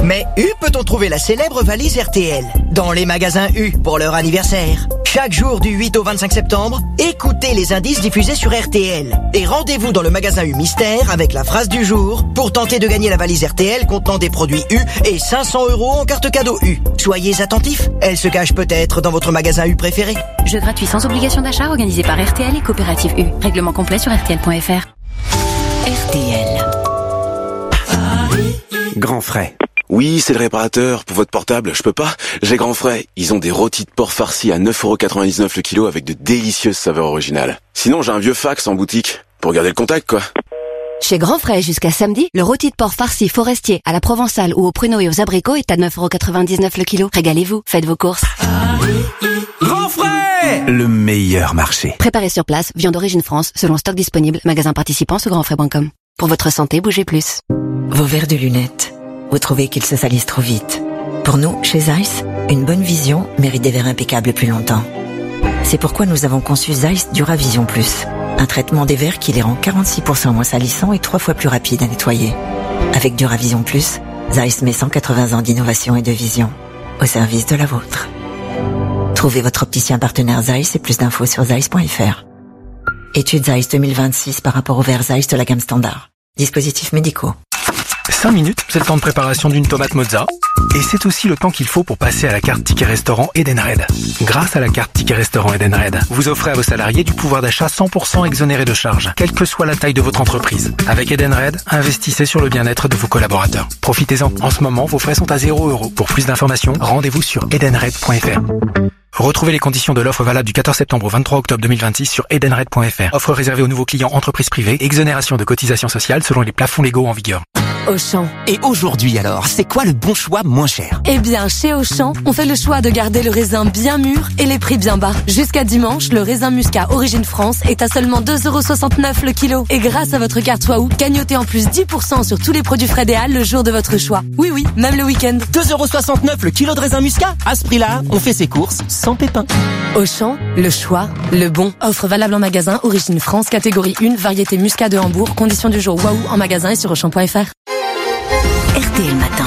Mais où peut-on trouver la célèbre valise RTL? Dans les magasins U pour leur anniversaire. Chaque jour du 8 au 25 septembre, écoutez les indices diffusés sur RTL. Et rendez-vous dans le magasin U Mystère avec la phrase du jour pour tenter de gagner la valise RTL contenant des produits U et 500 € en carte cadeau U. Soyez attentifs, elle se cache peut-être dans votre magasin U préféré. Jeu gratuit sans obligation d'achat organisé par RTL et Coopérative U. Règlement complet sur RTL.fr. RTL. Grand Frais. Oui, c'est le réparateur. Pour votre portable, je peux pas. J'ai Grand Frais. Ils ont des rôtis de porc farcis à 9,99 € le kilo avec de délicieuses saveurs originales. Sinon, j'ai un vieux fax en boutique. Pour garder le contact, quoi. Chez Grand Frais, jusqu'à samedi, le rôti de porc farci forestier à la provençale ou aux pruneaux et aux abricots est à 9,99 € le kilo. Régalez-vous, faites vos courses. Grand Frais, le meilleur marché. Préparé sur place, viande d'origine France, selon stock disponible, magasin participant sur grandfrais.com. Pour votre santé, bougez plus. Vos verres de lunettes, vous trouvez qu'ils se salissent trop vite? Pour nous, chez Zeiss, une bonne vision mérite des verres impeccables plus longtemps. C'est pourquoi nous avons conçu Zeiss Duravision Plus, un traitement des verres qui les rend 46% moins salissants et 3 fois plus rapides à nettoyer. Avec Duravision Plus, Zeiss met 180 ans d'innovation et de vision au service de la vôtre. Trouvez votre opticien partenaire Zeiss et plus d'infos sur zeiss.fr. Étude Zeiss 2026 par rapport aux verres Zeiss de la gamme standard. Dispositifs médicaux. 5 minutes, c'est le temps de préparation d'une tomate mozza. Et c'est aussi le temps qu'il faut pour passer à la carte Ticket Restaurant Edenred. Grâce à la carte Ticket Restaurant Edenred, vous offrez à vos salariés du pouvoir d'achat 100% exonéré de charges, quelle que soit la taille de votre entreprise. Avec Edenred, investissez sur le bien-être de vos collaborateurs. Profitez-en. En ce moment, vos frais sont à 0 €. Pour plus d'informations, rendez-vous sur edenred.fr. Retrouvez les conditions de l'offre valable du 14 septembre au 23 octobre 2026 sur edenred.fr. Offre réservée aux nouveaux clients entreprises privées. Exonération de cotisations sociales selon les plafonds légaux en vigueur. Auchan. Et aujourd'hui alors, c'est quoi le bon choix moins cher? Eh bien, chez Auchan, on fait le choix de garder le raisin bien mûr et les prix bien bas. Jusqu'à dimanche, le raisin muscat Origine France est à seulement 2,69 € le kilo. Et grâce à votre carte Waouh, gagnotez en plus 10% sur tous les produits frais des Halles le jour de votre choix. Oui, oui, même le week-end. 2,69 € le kilo de raisin muscat? À ce prix-là, on fait ses courses sans pépins. Auchan, le choix, le bon. Offre valable en magasin Origine France, catégorie 1, variété muscat de Hambourg. Conditions du jour Waouh en magasin et sur Auchan.fr. RTL Matin.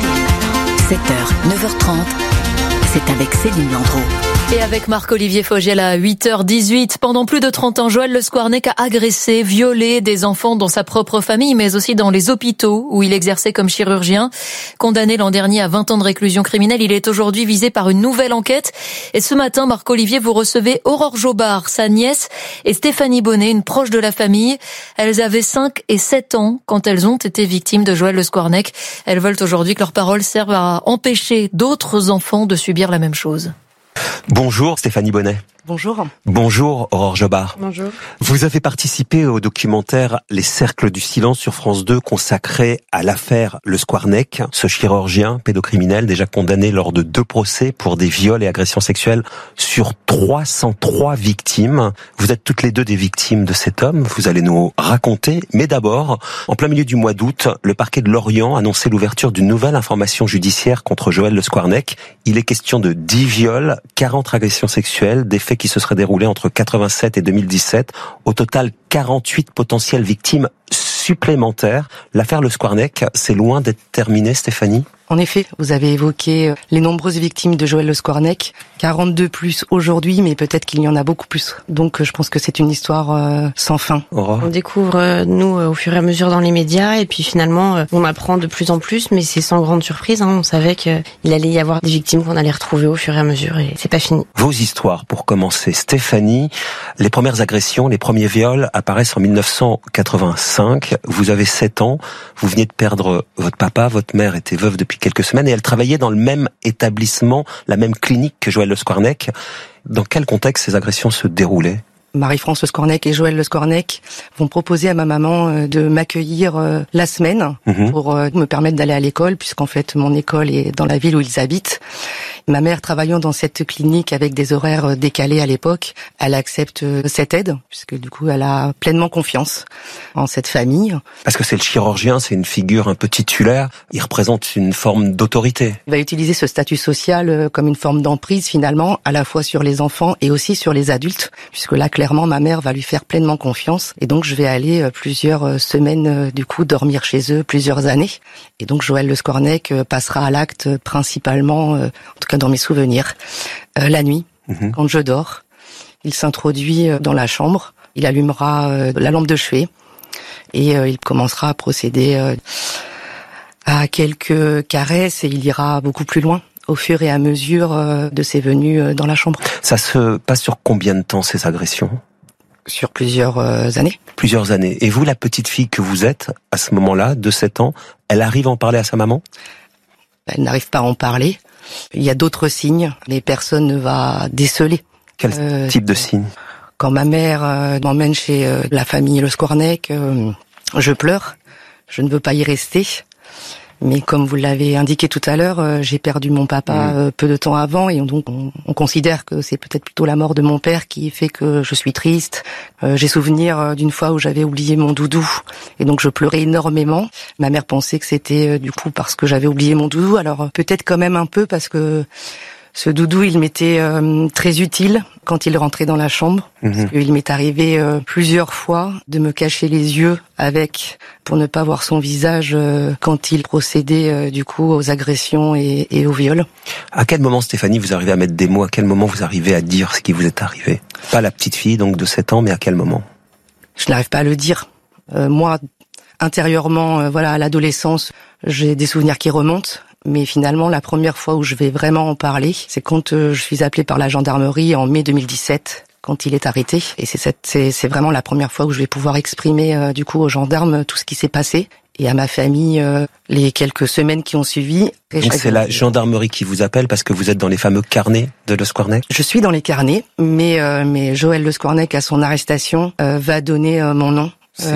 7h, 9h30. C'est avec Céline Landreau. Et avec Marc-Olivier Fogiel à 8h18, pendant plus de 30 ans, Joël Le Squarnec a agressé, violé des enfants dans sa propre famille, mais aussi dans les hôpitaux où il exerçait comme chirurgien. Condamné l'an dernier à 20 ans de réclusion criminelle, il est aujourd'hui visé par une nouvelle enquête. Et ce matin, Marc-Olivier, vous recevez Aurore Jobard, sa nièce, et Stéphanie Bonnet, une proche de la famille. Elles avaient 5 et 7 ans quand elles ont été victimes de Joël Le Squarnec. Elles veulent aujourd'hui que leurs paroles servent à empêcher d'autres enfants de subir la même chose. Bonjour Stéphanie Bonnet. Bonjour. Bonjour Aurore Jobard. Bonjour. Vous avez participé au documentaire Les Cercles du Silence sur France 2 consacré à l'affaire Le Squarnec, ce chirurgien pédocriminel déjà condamné lors de 2 procès pour des viols et agressions sexuelles sur 303 victimes. Vous êtes toutes les deux des victimes de cet homme, vous allez nous raconter. Mais d'abord, en plein milieu du mois d'août, le parquet de Lorient annonçait l'ouverture d'une nouvelle information judiciaire contre Joël Le Squarnec. Il est question de 10 viols, 40 agressions sexuelles, des faits qui se seraient déroulés entre 87 et 2017. Au total, 48 potentielles victimes supplémentaires. L'affaire Le Squarnec, c'est loin d'être terminée, Stéphanie? En effet, vous avez évoqué les nombreuses victimes de Joël Le Squarnec, 42 plus aujourd'hui, mais peut-être qu'il y en a beaucoup plus. Donc je pense que c'est une histoire sans fin. Aurore. On découvre, nous, au fur et à mesure dans les médias, et puis finalement, on apprend de plus en plus, mais c'est sans grande surprise. On savait qu'il allait y avoir des victimes qu'on allait retrouver au fur et à mesure, et c'est pas fini. Vos histoires, pour commencer, Stéphanie. Les premières agressions, les premiers viols apparaissent en 1985. Vous avez 7 ans, vous venez de perdre votre papa, votre mère était veuve depuis quelques semaines et elle travaillait dans le même établissement, la même clinique que Joël Le Squarnec. Dans quel contexte ces agressions se déroulaient ? Marie-France Le Squarnec et Joël Le Squarnec vont proposer à ma maman de m'accueillir la semaine pour me permettre d'aller à l'école, puisqu'en fait mon école est dans la ville où ils habitent. Ma mère, travaillant dans cette clinique avec des horaires décalés à l'époque, elle accepte cette aide, puisque du coup, elle a pleinement confiance en cette famille. Parce que c'est le chirurgien, c'est une figure un peu titulaire, il représente une forme d'autorité. Il va utiliser ce statut social comme une forme d'emprise finalement, à la fois sur les enfants et aussi sur les adultes, puisque là, clairement, ma mère va lui faire pleinement confiance. Et donc, je vais aller plusieurs semaines, du coup, dormir chez eux, plusieurs années. Et donc, Joël Le Squarnec passera à l'acte principalement, en tout cas dans mes souvenirs, la nuit, quand je dors. Il s'introduit dans la chambre, il allumera la lampe de chevet et il commencera à procéder à quelques caresses et il ira beaucoup plus loin au fur et à mesure de ses venues dans la chambre. Ça se passe sur combien de temps, ces agressions ? Sur plusieurs années. Plusieurs années. Et vous, la petite fille que vous êtes, à ce moment-là, de 7 ans, elle arrive à en parler à sa maman ? Elle n'arrive pas à en parler. Il y a d'autres signes, mais personne ne va déceler. Quel type de signes ? Quand ma mère m'emmène chez la famille Le Squarnec, je pleure. Je ne veux pas y rester. Mais comme vous l'avez indiqué tout à l'heure, j'ai perdu mon papa peu de temps avant et donc on considère que c'est peut-être plutôt la mort de mon père qui fait que je suis triste. J'ai souvenir d'une fois où j'avais oublié mon doudou et donc je pleurais énormément. Ma mère pensait que c'était du coup parce que j'avais oublié mon doudou. Alors peut-être quand même un peu parce que ce doudou, il m'était très utile quand il rentrait dans la chambre. Parce qu'il m'est arrivé plusieurs fois de me cacher les yeux avec, pour ne pas voir son visage quand il procédait du coup aux agressions et au viol. À quel moment, Stéphanie, vous arrivez à mettre des mots ? À quel moment vous arrivez à dire ce qui vous est arrivé ? Pas la petite fille donc de 7 ans, mais à quel moment ? Je n'arrive pas à le dire. Moi, intérieurement, voilà, à l'adolescence, j'ai des souvenirs qui remontent. Mais finalement, la première fois où je vais vraiment en parler, c'est quand je suis appelée par la gendarmerie en mai 2017, quand il est arrêté. Et c'est vraiment la première fois où je vais pouvoir exprimer du coup aux gendarmes tout ce qui s'est passé. Et à ma famille, les quelques semaines qui ont suivi. Donc c'est la gendarmerie qui vous appelle parce que vous êtes dans les fameux carnets de Le Squarnec ? Je suis dans les carnets, mais Joël Le Squarnec, à son arrestation, va donner mon nom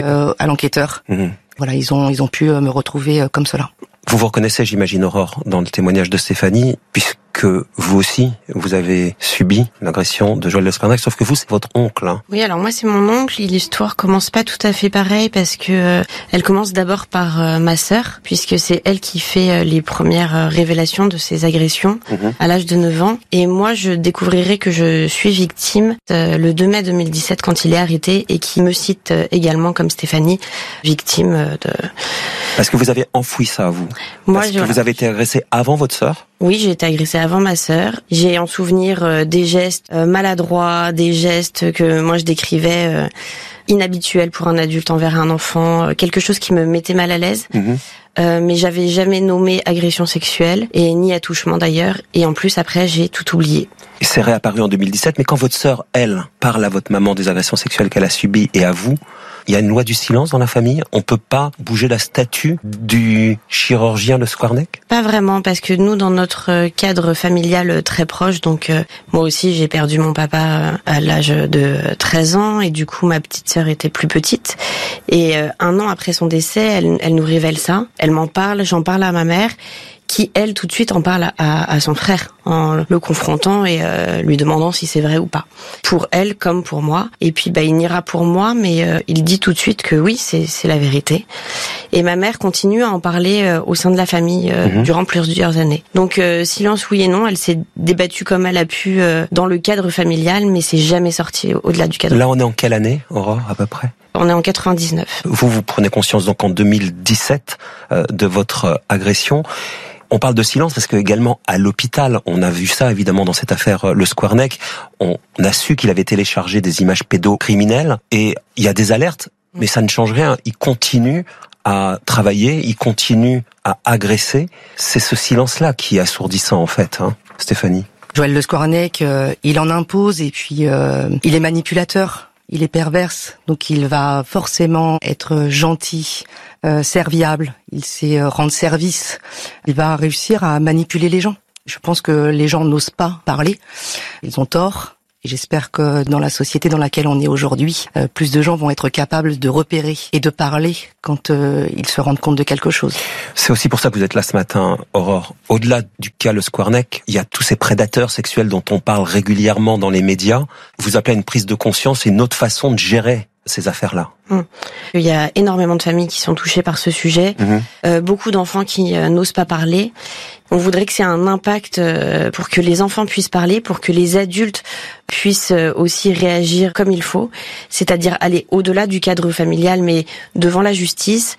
à l'enquêteur. Voilà, ils ont pu me retrouver comme cela. Vous vous reconnaissez, j'imagine, Aurore, dans le témoignage de Stéphanie, puisque vous aussi, vous avez subi l'agression de Joël Le Squarnec, sauf que vous, c'est votre oncle. Hein. Oui, alors moi, c'est mon oncle. L'histoire commence pas tout à fait pareil parce que elle commence d'abord par ma sœur, puisque c'est elle qui fait les premières révélations de ces agressions à l'âge de 9 ans. Et moi, je découvrirai que je suis victime le 2 mai 2017 quand il est arrêté et qui me cite également comme Stéphanie, victime de... Parce que vous avez enfoui ça à vous. Parce que vous avez été agressée avant votre sœur ? Oui, j'ai été agressée avant ma sœur. J'ai en souvenir des gestes maladroits, des gestes que moi je décrivais inhabituels pour un adulte envers un enfant, quelque chose qui me mettait mal à l'aise. Mais j'avais jamais nommé agression sexuelle et ni attouchement d'ailleurs. Et en plus après j'ai tout oublié. Et c'est réapparu en 2017, mais quand votre sœur, elle, parle à votre maman des agressions sexuelles qu'elle a subies et à vous, il y a une loi du silence dans la famille. On peut pas bouger la statue du chirurgien Le Squarnec ? Pas vraiment, parce que nous, dans notre cadre familial très proche, donc moi aussi j'ai perdu mon papa à l'âge de 13 ans et du coup ma petite sœur était plus petite. Et 1 an après son décès, elle nous révèle ça. Elle m'en parle, j'en parle à ma mère, qui, elle, tout de suite en parle à son frère, en le confrontant et lui demandant si c'est vrai ou pas. Pour elle comme pour moi. Et puis, il niera pour moi, mais il dit tout de suite que oui, c'est la vérité. Et ma mère continue à en parler au sein de la famille durant plusieurs années. Donc, silence oui et non, elle s'est débattue comme elle a pu dans le cadre familial, mais c'est jamais sorti au-delà du cadre. Là, on est en quelle année, Aurore, à peu près ? On est en 99. Vous prenez conscience donc en 2017 de votre agression. On parle de silence parce que également à l'hôpital, on a vu ça évidemment dans cette affaire Le Squarnec, on a su qu'il avait téléchargé des images pédocriminelles et il y a des alertes, mais ça ne change rien. Il continue à travailler, il continue à agresser. C'est ce silence-là qui est assourdissant en fait, hein, Stéphanie. Joël Le Squarnec, il en impose et puis il est manipulateur. Il est perverse, donc il va forcément être gentil, serviable, il sait rendre service, il va réussir à manipuler les gens. Je pense que les gens n'osent pas parler, ils ont tort, Et j'espère que dans la société dans laquelle on est aujourd'hui, plus de gens vont être capables de repérer et de parler quand ils se rendent compte de quelque chose. C'est aussi pour ça que vous êtes là ce matin, Aurore. Au-delà du cas Le Squarneck, il y a tous ces prédateurs sexuels dont on parle régulièrement dans les médias. Vous appelez à une prise de conscience et une autre façon de gérer ces affaires-là. Il y a énormément de familles qui sont touchées par ce sujet, beaucoup d'enfants qui n'osent pas parler. On voudrait que c'est un impact pour que les enfants puissent parler, pour que les adultes puissent aussi réagir comme il faut, c'est-à-dire aller au-delà du cadre familial, mais devant la justice,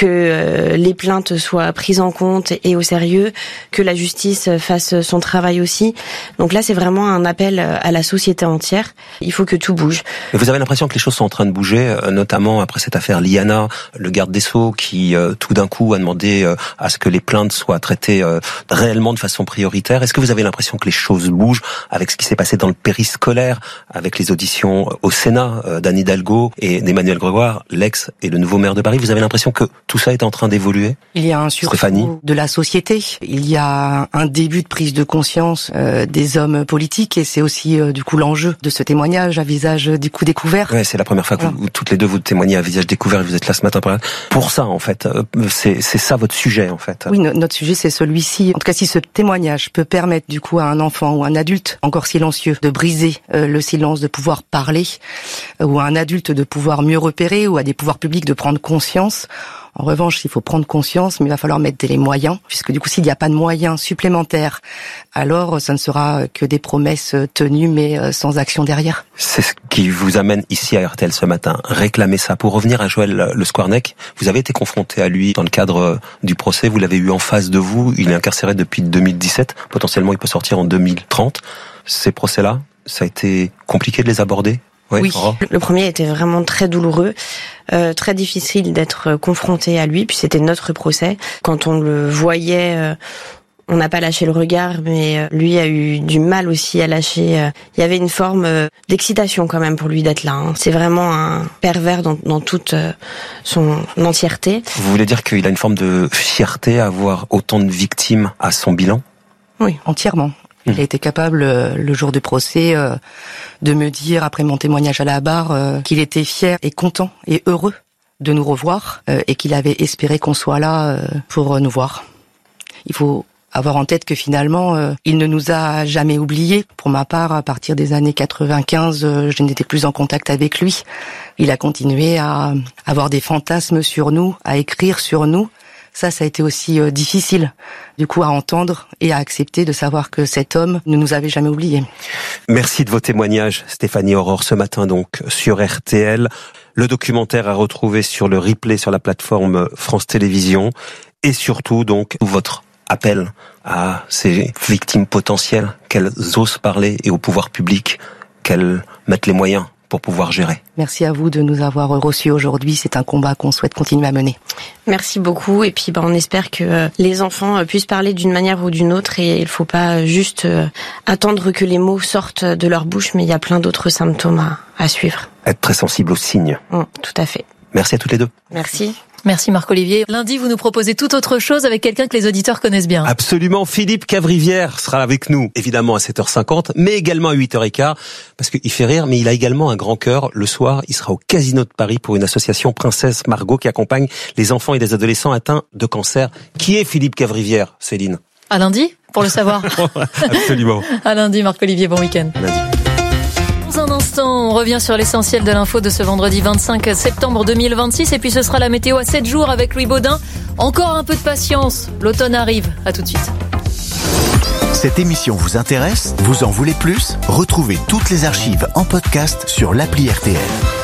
que les plaintes soient prises en compte et au sérieux, que la justice fasse son travail aussi. Donc là, c'est vraiment un appel à la société entière. Il faut que tout bouge. Et vous avez l'impression que les choses sont en train de bouger, notamment après cette affaire Liana, le garde des Sceaux qui tout d'un coup a demandé à ce que les plaintes soient traitées réellement de façon prioritaire. Est-ce que vous avez l'impression que les choses bougent avec ce qui s'est passé dans le périscolaire, avec les auditions au Sénat d'Anne Hidalgo et d'Emmanuel Grégoire, l'ex et le nouveau maire de Paris? Vous avez l'impression que tout ça est en train d'évoluer? Il y a un sursaut de la société. Il y a un début de prise de conscience des hommes politiques et c'est aussi du coup l'enjeu de ce témoignage à visage du coup découvert. Ouais, c'est la première fois que vous, toutes les deux vous témoignez à visage découvert et vous êtes là ce matin pour ça en fait. C'est ça votre sujet en fait. Oui, notre sujet c'est celui-ci. En tout cas, si ce témoignage peut permettre du coup à un enfant ou un adulte encore silencieux de briser le silence, de pouvoir parler, ou à un adulte de pouvoir mieux repérer, ou à des pouvoirs publics de prendre conscience. En revanche, il faut prendre conscience, mais il va falloir mettre les moyens, puisque du coup, s'il n'y a pas de moyens supplémentaires, alors ça ne sera que des promesses tenues, mais sans action derrière. C'est ce qui vous amène ici à RTL ce matin, réclamer ça. Pour revenir à Joël Le Squarneck, vous avez été confronté à lui dans le cadre du procès, vous l'avez eu en face de vous, il est incarcéré depuis 2017, potentiellement il peut sortir en 2030. Ces procès-là, ça a été compliqué de les aborder? Oui, le premier était vraiment très douloureux, très difficile d'être confronté à lui, puis c'était notre procès. Quand on le voyait, on n'a pas lâché le regard, mais lui a eu du mal aussi à lâcher. Il y avait une forme d'excitation quand même pour lui d'être là. C'est vraiment un pervers dans toute son entièreté. Vous voulez dire qu'il a une forme de fierté à avoir autant de victimes à son bilan? Oui, entièrement. Il a été capable, le jour du procès, de me dire, après mon témoignage à la barre, qu'il était fier et content et heureux de nous revoir et qu'il avait espéré qu'on soit là pour nous voir. Il faut avoir en tête que finalement, il ne nous a jamais oubliés. Pour ma part, à partir des années 95, je n'étais plus en contact avec lui. Il a continué à avoir des fantasmes sur nous, à écrire sur nous. Ça a été aussi difficile, du coup, à entendre et à accepter de savoir que cet homme ne nous avait jamais oubliés. Merci de vos témoignages, Stéphanie Aurore, ce matin donc sur RTL. Le documentaire à retrouver sur le replay sur la plateforme France Télévisions et surtout donc votre appel à ces victimes potentielles, qu'elles osent parler et au pouvoir public, qu'elles mettent les moyens pour pouvoir gérer. Merci à vous de nous avoir reçus aujourd'hui. C'est un combat qu'on souhaite continuer à mener. Merci beaucoup. Et puis, on espère que les enfants puissent parler d'une manière ou d'une autre. Et il ne faut pas juste attendre que les mots sortent de leur bouche, mais il y a plein d'autres symptômes à suivre. Être très sensible aux signes. Tout à fait. Merci à toutes les deux. Merci. Merci Marc-Olivier. Lundi, vous nous proposez tout autre chose avec quelqu'un que les auditeurs connaissent bien. Absolument. Philippe Cavrivière sera avec nous, évidemment à 7h50, mais également à 8h15, parce qu'il fait rire, mais il a également un grand cœur. Le soir, il sera au Casino de Paris pour une association Princesse Margot qui accompagne les enfants et les adolescents atteints de cancer. Qui est Philippe Cavrivière, Céline? À lundi, pour le savoir. Absolument. À lundi, Marc-Olivier, bon week-end. Lundi. Dans un instant, on revient sur l'essentiel de l'info de ce vendredi 25 septembre 2026 et puis ce sera la météo à 7 jours avec Louis Baudin. Encore un peu de patience, l'automne arrive. À tout de suite. Cette émission vous intéresse? Vous en voulez plus? Retrouvez toutes les archives en podcast sur l'appli RTL.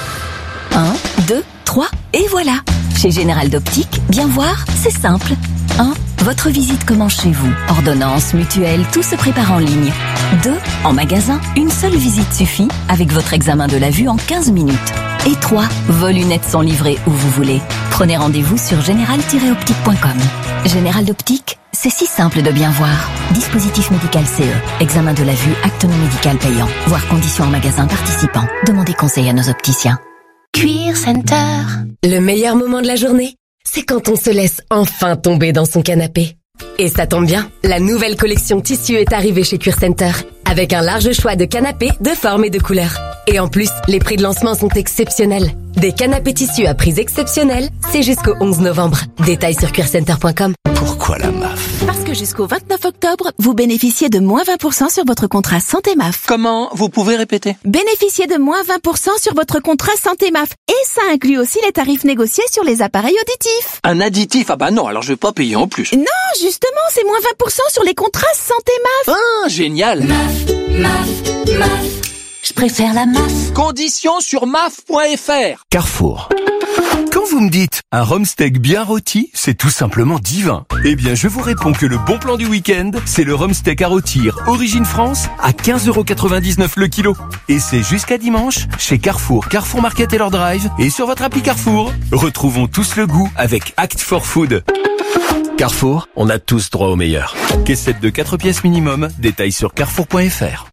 1, 2, 3 et voilà. Chez Général d'Optique, bien voir, c'est simple. 1. Votre visite commence chez vous. Ordonnance, mutuelle, tout se prépare en ligne. 2. En magasin, une seule visite suffit avec votre examen de la vue en 15 minutes. Et 3. Vos lunettes sont livrées où vous voulez. Prenez rendez-vous sur général-optique.com. Général d'Optique, c'est si simple de bien voir. Dispositif médical CE. Examen de la vue, acte non médical payant. Voir conditions en magasin participant. Demandez conseil à nos opticiens. Cuir Center. Le meilleur moment de la journée, c'est quand on se laisse enfin tomber dans son canapé. Et ça tombe bien, la nouvelle collection tissu est arrivée chez Cuir Center. avec un large choix de canapés de formes et de couleurs. Et en plus, les prix de lancement sont exceptionnels. Des canapés tissus à prix exceptionnels, c'est jusqu'au 11 novembre. Détails sur cuircenter.com. Pourquoi la MAF? Parce que jusqu'au 29 octobre, vous bénéficiez de moins 20% sur votre contrat Santé MAF. Comment? Vous pouvez répéter? Bénéficiez de moins 20% sur votre contrat Santé MAF. Et ça inclut aussi les tarifs négociés sur les appareils auditifs. Un additif? Ah bah non, alors je vais pas payer en plus. Non, justement, c'est moins 20% sur les contrats Santé MAF. Ah, génial! MAF. Je préfère la MAF. Conditions sur maf.fr. Carrefour. Quand vous me dites un rhum steak bien rôti, c'est tout simplement divin. Eh bien, je vous réponds que le bon plan du week-end, c'est le rhum steak à rôtir Origine France à 15,99€ le kilo. Et c'est jusqu'à dimanche chez Carrefour, Carrefour Market et leur drive et sur votre appli Carrefour. Retrouvons tous le goût avec Act for Food. Carrefour, on a tous droit au meilleur. Caissette de 4 pièces minimum, détails sur carrefour.fr.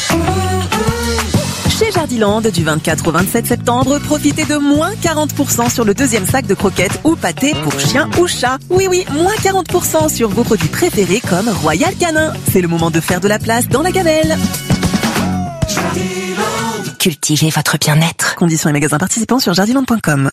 Chez Jardiland, du 24 au 27 septembre, profitez de moins 40% sur le deuxième sac de croquettes ou pâtés pour chien ou chat. Oui, moins 40% sur vos produits préférés comme Royal Canin. C'est le moment de faire de la place dans la gamelle. Cultivez votre bien-être. Conditions et magasins participants sur jardiland.com.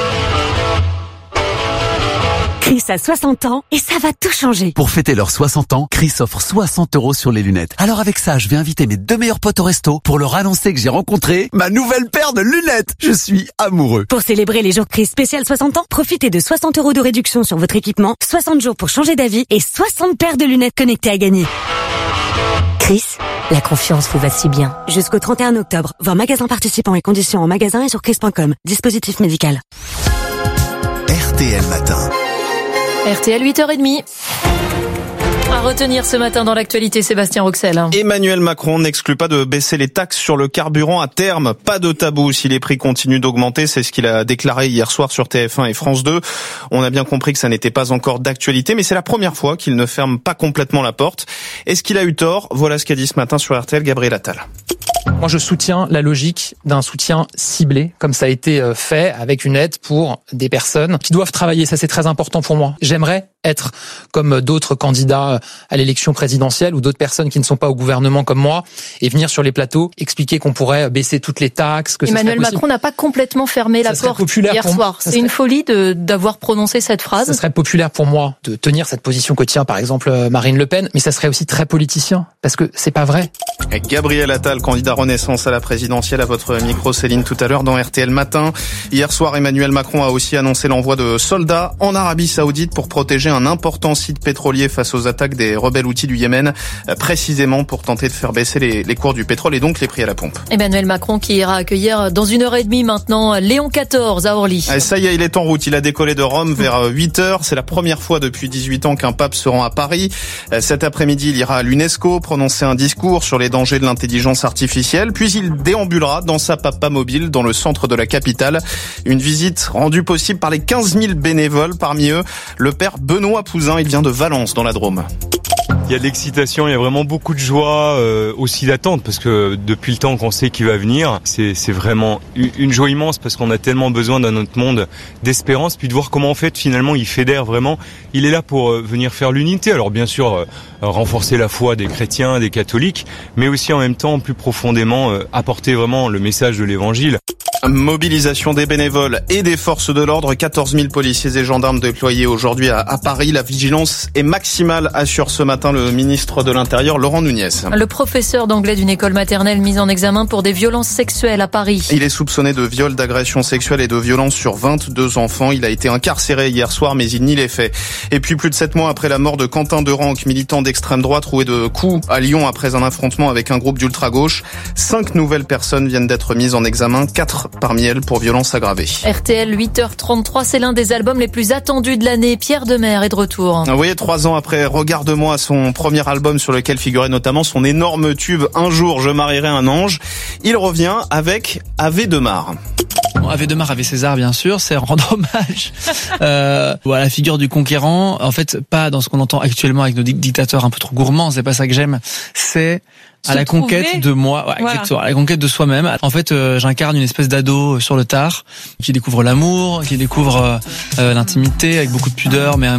Chris a 60 ans et ça va tout changer. Pour fêter leurs 60 ans, Chris offre 60€ sur les lunettes. Alors avec ça, je vais inviter mes 2 meilleurs potes au resto pour leur annoncer que j'ai rencontré ma nouvelle paire de lunettes. Je suis amoureux. Pour célébrer les jours Chris spécial 60 ans, profitez de 60€ de réduction sur votre équipement, 60 jours pour changer d'avis et 60 paires de lunettes connectées à gagner. Chris, la confiance vous va si bien. Jusqu'au 31 octobre, voir magasins participants et conditions en magasin et sur chris.com. Dispositif médical. RTL Matin. RTL 8h30. À retenir ce matin dans l'actualité, Sébastien Roxel. Emmanuel Macron n'exclut pas de baisser les taxes sur le carburant à terme. Pas de tabou si les prix continuent d'augmenter. C'est ce qu'il a déclaré hier soir sur TF1 et France 2. On a bien compris que ça n'était pas encore d'actualité, mais c'est la première fois qu'il ne ferme pas complètement la porte. Est-ce qu'il a eu tort? Voilà ce qu'a dit ce matin sur RTL Gabriel Attal. Moi, je soutiens la logique d'un soutien ciblé, comme ça a été fait, avec une aide pour des personnes qui doivent travailler. Ça, c'est très important pour moi. J'aimerais être comme d'autres candidats à l'élection présidentielle ou d'autres personnes qui ne sont pas au gouvernement comme moi et venir sur les plateaux expliquer qu'on pourrait baisser toutes les taxes. Que Emmanuel Macron n'a pas complètement fermé la porte hier soir. C'est une folie d'avoir prononcé cette phrase. Ça serait populaire pour moi de tenir cette position que tient par exemple Marine Le Pen, mais ça serait aussi très politicien parce que c'est pas vrai. Gabriel Attal, candidat Renaissance à la présidentielle, à votre micro Céline tout à l'heure dans RTL Matin. Hier soir, Emmanuel Macron a aussi annoncé l'envoi de soldats en Arabie Saoudite pour protéger un important site pétrolier face aux attaques des rebelles houthis du Yémen, précisément pour tenter de faire baisser les cours du pétrole et donc les prix à la pompe. Emmanuel Macron qui ira accueillir dans 1h30 maintenant Léon XIV à Orly. Ça y est, il est en route. Il a décollé de Rome vers 8h. C'est la première fois depuis 18 ans qu'un pape se rend à Paris. Cet après-midi, il ira à l'UNESCO prononcer un discours sur les dangers de l'intelligence artificielle. Puis il déambulera dans sa papa mobile dans le centre de la capitale. Une visite rendue possible par les 15 000 bénévoles. Parmi eux, le père Benoît Pouzin. Il vient de Valence dans la Drôme. Il y a de l'excitation, il y a vraiment beaucoup de joie, aussi d'attente, parce que depuis le temps qu'on sait qu'il va venir, c'est vraiment une joie immense, parce qu'on a tellement besoin dans notre monde d'espérance, puis de voir comment en fait finalement il fédère vraiment. Il est là pour venir faire l'unité, alors bien sûr renforcer la foi des chrétiens, des catholiques, mais aussi en même temps plus profondément apporter vraiment le message de l'évangile. Mobilisation des bénévoles et des forces de l'ordre, 14 000 policiers et gendarmes déployés aujourd'hui à Paris. La vigilance est maximale, assure ce matin le ministre de l'Intérieur, Laurent Nunez. Le professeur d'anglais d'une école maternelle mis en examen pour des violences sexuelles à Paris. Il est soupçonné de viol, d'agression sexuelle et de violence sur 22 enfants. Il a été incarcéré hier soir, mais il nie les faits. Et puis plus de 7 mois après la mort de Quentin Derenque, militant d'extrême droite roué de coups à Lyon après un affrontement avec un groupe d'ultra-gauche, 5 nouvelles personnes viennent d'être mises en examen, 4 parmi elles pour violences aggravées. RTL 8h33, c'est l'un des albums les plus attendus de l'année. Pierre Demer est de retour. Oui, 3 ans après Regarde-moi, son premier album sur lequel figurait notamment son énorme tube Un jour je marierai un ange, il revient avec Ave de Mar. Ave de Mar, Ave César, bien sûr, c'est rendre hommage à la figure du conquérant. En fait, pas dans ce qu'on entend actuellement avec nos dictateurs un peu trop gourmands, c'est pas ça que j'aime. C'est à la conquête de moi, exactement, à la conquête de soi-même. En fait, j'incarne une espèce d'ado sur le tard qui découvre l'amour, qui découvre l'intimité avec beaucoup de pudeur, mais